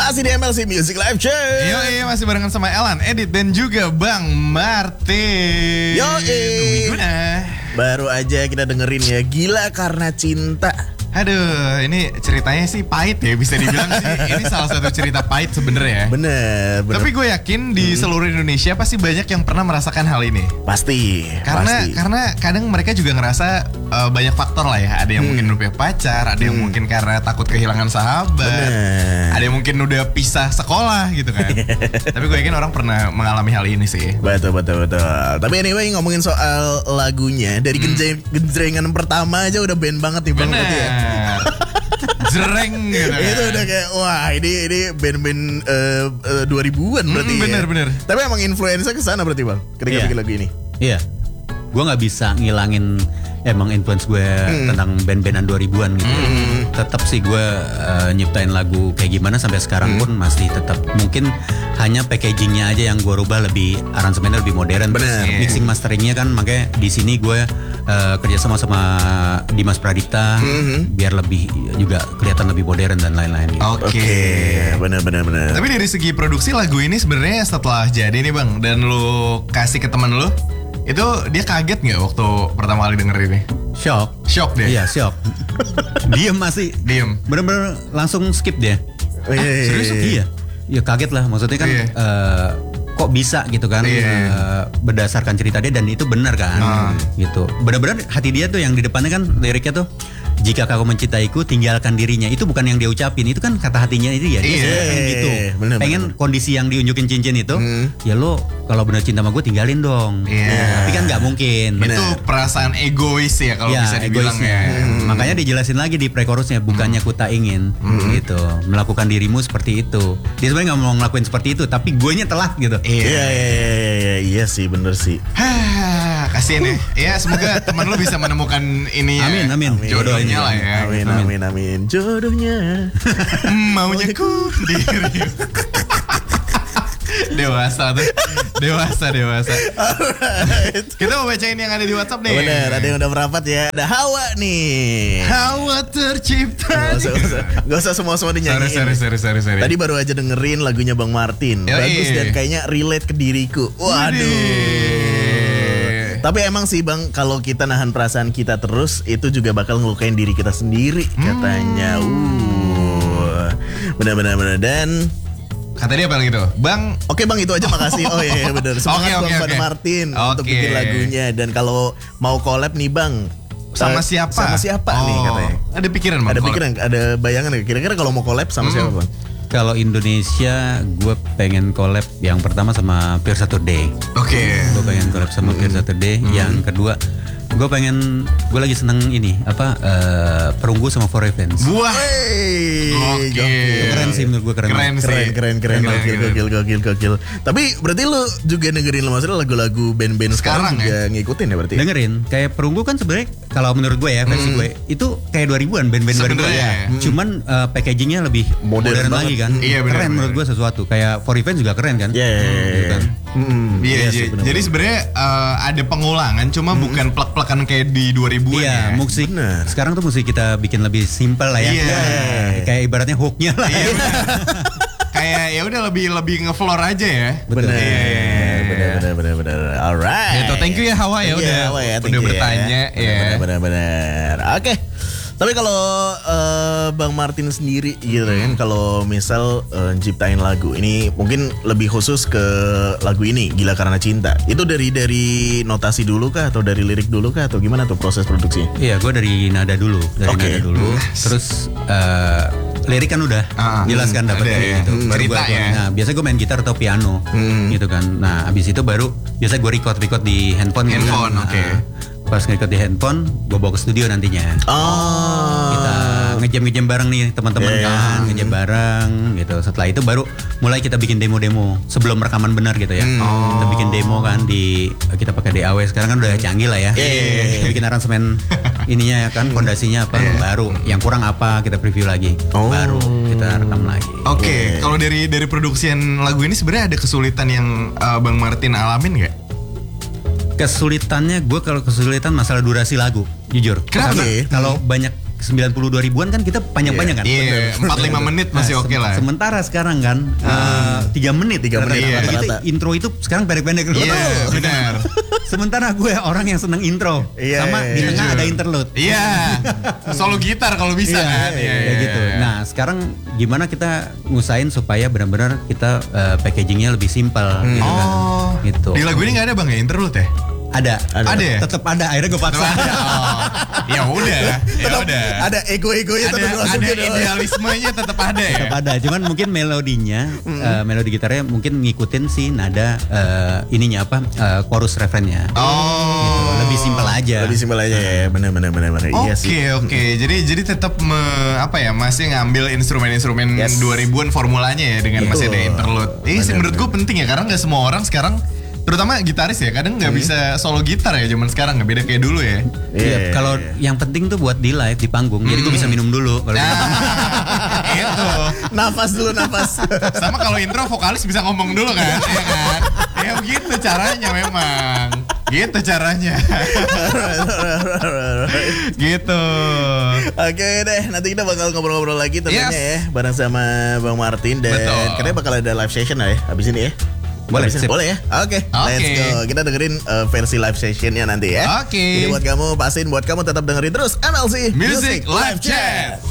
Masih di MLC Music Live Show. Yoi, masih barengan sama Elan, Edit dan juga Bang Martin. Yoi. Guna. Baru aja kita dengerin ya, Gila Karena Cinta. Aduh, ini ceritanya sih pahit ya, bisa dibilang sih. Ini salah satu cerita pahit sebenarnya ya. Bener. Tapi gue yakin di seluruh Indonesia pasti banyak yang pernah merasakan hal ini. Pasti. Karena kadang mereka juga ngerasa banyak faktor lah ya. Ada yang mungkin udah punya pacar, ada yang mungkin karena takut kehilangan sahabat, ada yang mungkin udah pisah sekolah gitu kan. Tapi gue yakin orang pernah mengalami hal ini sih. Betul. Tapi anyway, ngomongin soal lagunya, dari genjrengan pertama aja udah band banget nih Bang. Berarti ya. Jereng gitu kan. Itu udah kayak wah ini band-band 2000-an berarti ya. Bener. Tapi emang influensa ke sana berarti Bang ketika bikin lagu ini. Iya. Gue nggak bisa ngilangin emang influence gue tentang band-bandan 2000-an gitu. Tetap sih gue nyiptain lagu kayak gimana sampai sekarang pun masih tetap. Mungkin hanya packagingnya aja yang gue rubah, lebih aransemennya lebih modern. Bener. Mixing masteringnya kan, makanya di sini gue kerja sama Dimas Pradipta biar lebih juga kelihatan lebih modern dan lain-lain gitu. Oke. Bener. Tapi dari segi produksi lagu ini sebenarnya setelah jadi nih Bang, dan lu kasih ke teman lu, itu dia kaget nggak waktu pertama kali denger ini? Shock dia? Iya, shock. Diem. Bener-bener langsung skip dia. Serius? Iya. Ya kaget lah, maksudnya kan kok bisa gitu kan, berdasarkan cerita dia, dan itu benar kan, gitu. Benar-benar hati dia tuh yang di depannya kan liriknya tuh, jika kau mencintaiku tinggalkan dirinya, itu bukan yang dia ucapin, itu kan kata hatinya itu ya. Pengen gitu, pengen kondisi yang diunjukin cincin itu, ya lo kalau benar cinta sama gue tinggalin dong. Tapi kan nggak mungkin. Itu perasaan egois ya kalau bisa dibilang ya. Makanya dijelasin lagi di pre-chorusnya, bukannya ku tak ingin gitu melakukan dirimu seperti itu. Dia sebenarnya nggak mau ngelakuin seperti itu, tapi guenya telat gitu. Iya sih, bener sih. Kasian ya. Ya semoga teman lu bisa menemukan ini ya. Amin. Jodohnya lah ya. Amin. Jodohnya. Maunya ku diri. Dewasa. Kita mau bacain yang ada di WhatsApp nih. Bener, ada yang udah merapat ya. Ada Hawa nih. Hawa tercipta. Gak usah semua dinyanyiin. Sorry. Tadi baru aja dengerin lagunya Bang Martin. Bagus dan kayaknya relate ke diriku. Waduh. Tapi emang sih Bang, kalau kita nahan perasaan kita terus, itu juga bakal ngelukain diri kita sendiri katanya. Bener. Dan kata dia apa gitu? Bang. Oke Bang, itu aja, makasih. Oh iya bener. Semangat Bang Martin untuk bikin lagunya. Dan kalau mau collab nih Bang, sama siapa nih katanya? Ada pikiran Bang? Ada bayangan ya? Kira-kira kalau mau collab sama siapa Bang? Kalau Indonesia, gue pengen collab yang pertama sama Pure Saturday. Oke. Gue pengen collab sama Pure Saturday. Yang kedua, gue lagi seneng ini Perunggu sama For Revenge. Wah. Keren sih menurut gue, keren. Gokil. Tapi berarti lu juga dengerin maksudnya lagu-lagu band-band sekarang juga ngikutin ya berarti? Dengerin. Kayak Perunggu kan sebenarnya kalau menurut gue ya, versi gue itu kayak 2000-an, band-band 2000-an ya. Cuman packagingnya lebih modern lagi kan. Iya, bener, keren menurut gue sesuatu. Kayak For Revenge juga keren kan. Iya. Jadi sebenarnya ada pengulangan, cuma bukan plek-plekan kayak di 2000-an. Iya, musik. Sekarang tuh musik kita bikin lebih simpel lah ya. Kayak ibaratnya hooknya lah. Kayak ya udah lebih ngefloor aja ya. Bener. Alright. Gitu, thank you ya Hawa ya udah bertanya ya. Bener. Oke. Tapi kalau Bang Martin sendiri gitu kan, kalau misal ciptain lagu ini mungkin lebih khusus ke lagu ini Gila Karena Cinta, itu dari notasi dulu kah atau dari lirik dulu kah atau gimana tuh proses produksinya? Iya, gue dari nada dulu, terus lirik kan udah jelas kan dapetnya gitu. Ceritanya. Nah, biasa gue main gitar atau piano gitu kan. Nah, abis itu baru biasa gue record di handphone gitu kan. Oke. Pas nge-record di handphone, gue bawa ke studio nantinya. Kita ngejam bareng nih teman-teman kan, ngejam bareng gitu. Setelah itu baru mulai kita bikin demo-demo sebelum rekaman benar gitu ya. Kita bikin demo kan kita pakai DAW, sekarang kan udah canggih lah ya. Kita bikin aransemen ininya ya kan, fondasinya apa baru, yang kurang apa kita preview lagi, baru kita rekam lagi. Oke. Kalau dari produksian lagu ini sebenarnya ada kesulitan yang Bang Martin alamin nggak? Kesulitannya, gue kalau kesulitan masalah durasi lagu, jujur. Kenapa? Kalau banyak 92 ribuan kan kita panjang-panjang kan. Iya, 4-5 menit masih oke lah. Sementara sekarang kan 3 menit. 3 menit Itu intro itu sekarang pendek-pendek. Iya, benar. Sementara gue orang yang seneng intro. Iya, Sama iya, di tengah jujur. ada interlude. Iya. Solo gitar kalau bisa kan. Iya, Kayak iya, gitu. iya. Nah sekarang gimana kita ngusahain supaya benar-benar kita packagingnya lebih simpel gitu kan. Gitu. Di lagu ini nggak ada bang ya interlude ya? Ada ya? Tetap ada. Akhirnya gue paksa. Ya udah, ya udah. Ada ego-egonya tetap Ada dimasukin. idealismenya tetap ada ya. Tetap ada, cuman mungkin melodinya, melodi gitarnya mungkin ngikutin si nada ininya apa, chorus refrennya. Gitu. Lebih simpel aja. Lebih simpel aja ya, benar. Iya sih. Oke. Jadi tetap masih ngambil instrumen-instrumen Yes. 2000-an formulanya ya dengan masih ada interlude. Ini sih menurut gue penting ya karena nggak semua orang sekarang, terutama gitaris ya, kadang nggak bisa solo gitar ya zaman sekarang, nggak beda kayak dulu ya. Iya, kalau yang penting tuh buat di live di panggung. Jadi gue bisa minum dulu kalau Itu. Nafas dulu, nafas. Sama kalau intro vokalis bisa ngomong dulu kan, ya kan? Ya begitu caranya memang. Gitu caranya. Gitu. Oke deh, nanti kita bakal ngobrol-ngobrol lagi tentunya Yes. ya, bareng sama Bang Martin dan Betul. katanya bakal ada live session lah ya habis ini ya. Boleh, Habis ini? sip. Boleh ya. Oke, let's Oke. go. Kita dengerin versi live sessionnya nanti ya. Oke. Jadi buat kamu pastiin buat kamu tetap dengerin terus MLC Music Live Chat.